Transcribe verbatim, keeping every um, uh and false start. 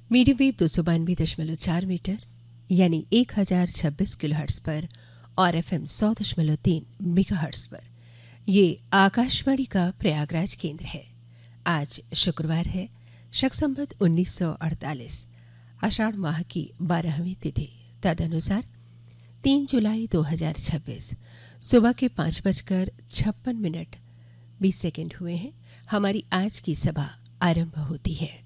Medium wave दो सौ बानवे दशमलव चार मीटर यानी एक हजार छब्बीस किलोहर्ट्ज़ पर और एफ एम सौ दशमलव तीन मेगाहर्ट्ज़ पर ये आकाशवाणी का प्रयागराज केंद्र है। आज शुक्रवार है, शक संवत उन्नीस सौ अड़तालीस, आषाढ़ माह की बारहवीं तिथि, तदनुसार तीन जुलाई दो हजार छब्बीस, सुबह के पाँच बजकर छप्पन मिनट बीस सेकेंड हुए हैं। हमारी आज की सभा आरंभ होती है।